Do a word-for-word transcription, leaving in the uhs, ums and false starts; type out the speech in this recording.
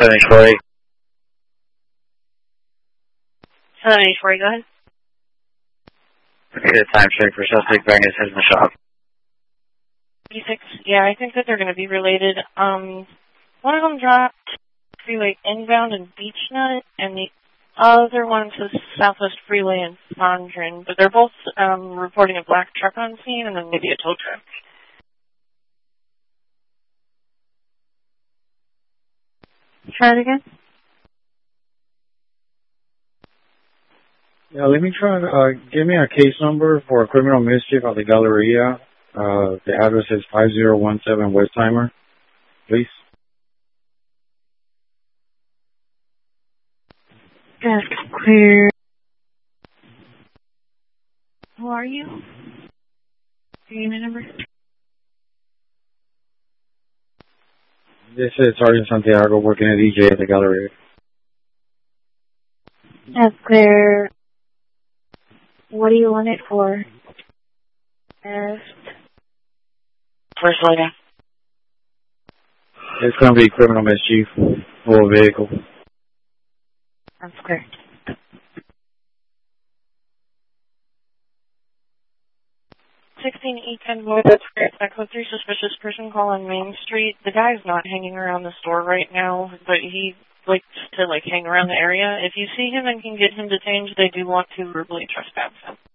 seven eight four eight. seven eight four eight, go ahead. Okay, the time check for suspect banging his head in the shop. fifty-six, yeah, I think that they're going to be related. Um, one of them dropped Freeway inbound in Beechnut, and the other one says Southwest Freeway in Fondren, but they're both um, reporting a black truck on scene and then maybe a tow truck. Try it again. Yeah, let me try, uh, give me a case number for a criminal mischief at the Galleria. Uh, the address is five zero one seven Westheimer, please. That's clear. Who are you? Do you need my number? This is Sergeant Santiago working at E J at the Galleria. That's clear. What do you want it for? First. First lady. It's going to be criminal mischief for a vehicle. That's clear. sixteen E ten Boyd, that's correct. That code three suspicious person call on Main Street. The guy's not hanging around the store right now, but he likes to like hang around the area. If you see him and can get him detained, they do want to verbally trespass him.